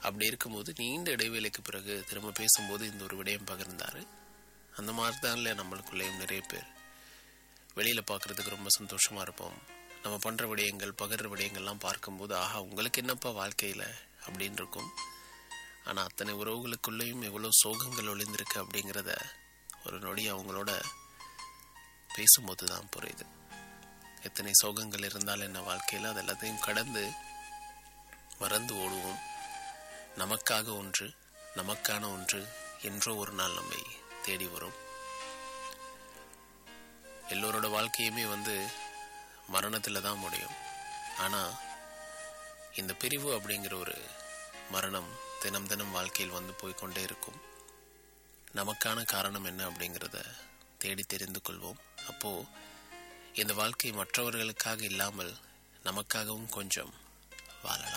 அப்படி இருக்கும்போது நீண்ட இடைவேளைக்கு பிறகு திரும்ப பேசும்போது இந்த ஒரு விடயம் பகிர்ந்தார். அந்த மாதிரி தான் இல்லை, நம்மளுக்குள்ளேயும் நிறைய பேர் வெளியில் பார்க்குறதுக்கு ரொம்ப சந்தோஷமாக இருப்போம். நம்ம பண்ணுற விடயங்கள், பகிர்ற விடயங்கள்லாம் பார்க்கும்போது ஆஹா உங்களுக்கு என்னப்பா வாழ்க்கையில் அப்படின்னு இருக்கும். ஆனால் அத்தனை உறவுகளுக்குள்ளேயும் எவ்வளோ சோகங்கள் ஒளிந்திருக்கு அப்படிங்கிறத ஒரு நொடி அவங்களோட பேசும்போது தான் புரியுது. எத்தனை சோகங்கள் இருந்தால் என்ன வாழ்க்கையில், அது எல்லாத்தையும் கடந்து மறந்து ஓடுவோம். நமக்காக ஒன்று, நமக்கான ஒன்று என்றோ ஒரு நாள் நம்மை தேடி வரும். எல்லோரோட வாழ்க்கையுமே மரணத்தில் தான் முடியும். ஆனால் இந்த பிரிவு அப்படிங்கிற ஒரு மரணம் தினம் தினம் வாழ்க்கையில் போய்கொண்டே இருக்கும். நமக்கான காரணம் என்ன அப்படிங்கிறத தேடி தெரிந்து கொள்வோம். அப்போது இந்த வாழ்க்கை மற்றவர்களுக்காக இல்லாமல் நமக்காகவும் கொஞ்சம் வாழலாம்.